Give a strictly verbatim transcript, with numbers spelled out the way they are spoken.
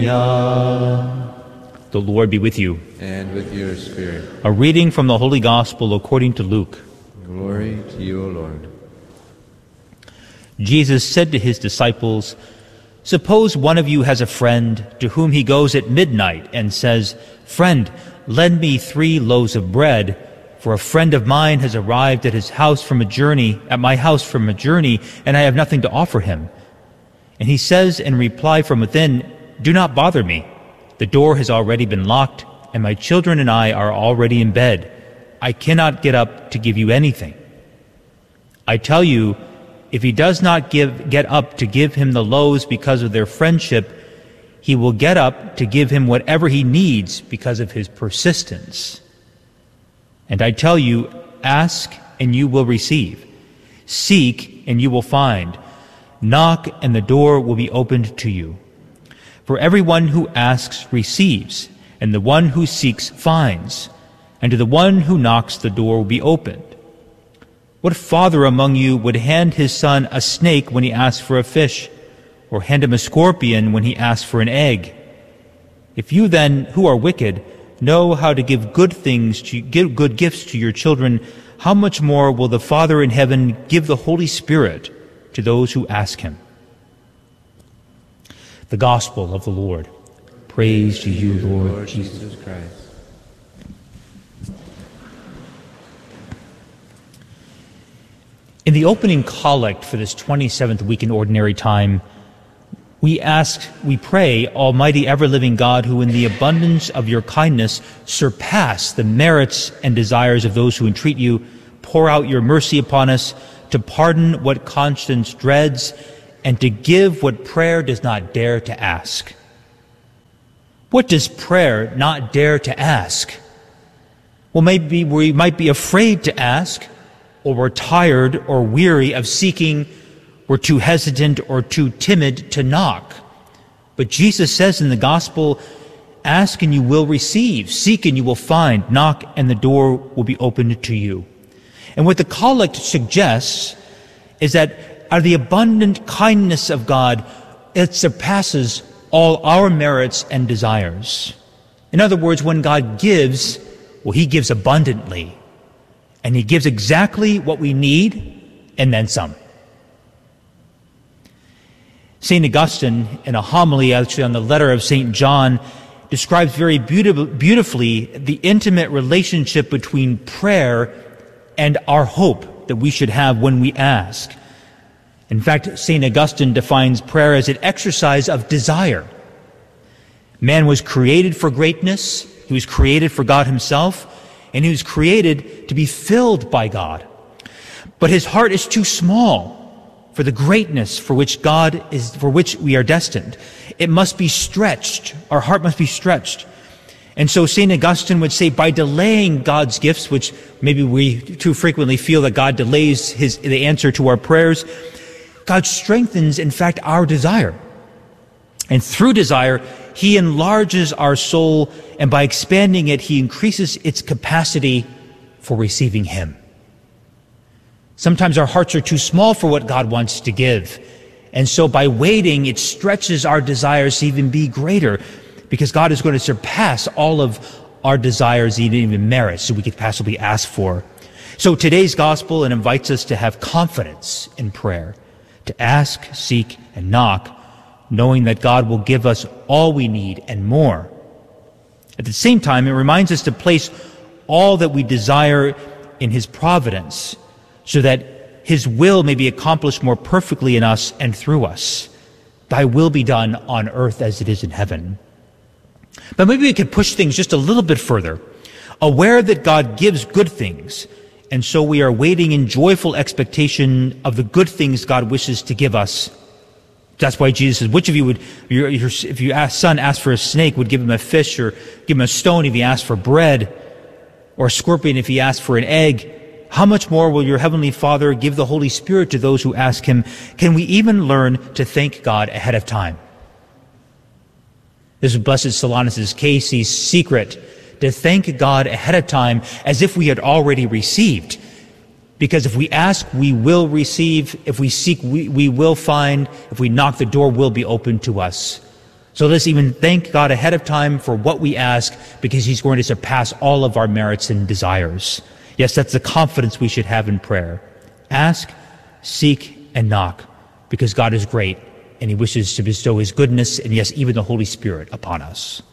The Lord be with you. And with your spirit. A reading from the Holy Gospel according to Luke. Glory to you, O Lord. Jesus said to his disciples, "Suppose one of you has a friend to whom he goes at midnight and says, 'Friend, lend me three loaves of bread, for a friend of mine has arrived at his house from a journey, at my house from a journey, and I have nothing to offer him.' And he says in reply from within, 'Do not bother me. The door has already been locked, and my children and I are already in bed. I cannot get up to give you anything.' I tell you, if he does not give, get up to give him the loaves because of their friendship, he will get up to give him whatever he needs because of his persistence. And I tell you, ask and you will receive. Seek and you will find. Knock and the door will be opened to you. For everyone who asks receives, and the one who seeks finds, and to the one who knocks the door will be opened. What father among you would hand his son a snake when he asks for a fish, or hand him a scorpion when he asks for an egg? If you then, who are wicked, know how to give good things, to give good gifts to your children, how much more will the Father in heaven give the Holy Spirit to those who ask him?" The Gospel of the Lord. Praise to you, Lord, Lord Jesus. Jesus Christ. In the opening collect for this twenty-seventh week in Ordinary Time, we ask, we pray, Almighty ever-living God, who in the abundance of your kindness surpass the merits and desires of those who entreat you, pour out your mercy upon us to pardon what conscience dreads and to give what prayer does not dare to ask. What does prayer not dare to ask? Well, maybe we might be afraid to ask, or we're tired or weary of seeking, we're too hesitant or too timid to knock. But Jesus says in the Gospel, ask and you will receive, seek and you will find, knock and the door will be opened to you. And what the collect suggests is that out of the abundant kindness of God, it surpasses all our merits and desires. In other words, when God gives, well, he gives abundantly. And he gives exactly what we need and then some. Saint Augustine, in a homily actually on the letter of Saint John, describes very beautif- beautifully the intimate relationship between prayer and our hope that we should have when we ask. In fact, Saint Augustine defines prayer as an exercise of desire. Man was created for greatness. He was created for God himself. And he was created to be filled by God. But his heart is too small for the greatness for which God is, for which we are destined. It must be stretched. Our heart must be stretched. And so Saint Augustine would say, by delaying God's gifts, which maybe we too frequently feel that God delays his, the answer to our prayers, God strengthens, in fact, our desire. And through desire, he enlarges our soul, and by expanding it, he increases its capacity for receiving him. Sometimes our hearts are too small for what God wants to give. And so by waiting, it stretches our desires to even be greater, because God is going to surpass all of our desires, even merits, that we could possibly ask for. So today's gospel, it invites us to have confidence in prayer, to ask, seek, and knock, knowing that God will give us all we need and more. At the same time, it reminds us to place all that we desire in his providence, so that his will may be accomplished more perfectly in us and through us. Thy will be done on earth as it is in heaven. But maybe we could push things just a little bit further, aware that God gives good things, and so we are waiting in joyful expectation of the good things God wishes to give us. That's why Jesus says, which of you would, your, your, if your ask, son asked for a snake, would give him a fish, or give him a stone if he asked for bread, or a scorpion if he asked for an egg? How much more will your heavenly Father give the Holy Spirit to those who ask him? Can we even learn to thank God ahead of time? This is Blessed Solanus' Casey's secret, to thank God ahead of time as if we had already received. Because if we ask, we will receive. If we seek, we, we will find. If we knock, the door will be open to us. So let's even thank God ahead of time for what we ask, because he's going to surpass all of our merits and desires. Yes, that's the confidence we should have in prayer. Ask, seek, and knock, because God is great, and he wishes to bestow his goodness and, yes, even the Holy Spirit upon us.